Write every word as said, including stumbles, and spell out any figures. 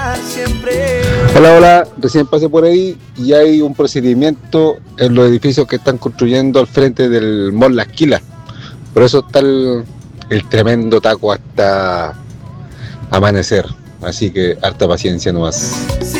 Hola, hola, recién pasé por ahí y hay un procedimiento en los edificios que están construyendo al frente del Mall La Esquila. Por eso está el, el tremendo taco hasta amanecer. Así que harta paciencia nomás.